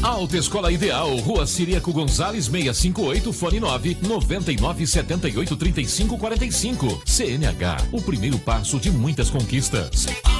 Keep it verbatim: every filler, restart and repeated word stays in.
Autoescola Ideal, Rua Ciríaco Gonzales, seiscentos e cinquenta e oito, fone nove nove nove sete oito três cinco quatro cinco. C N H, o primeiro passo de muitas conquistas.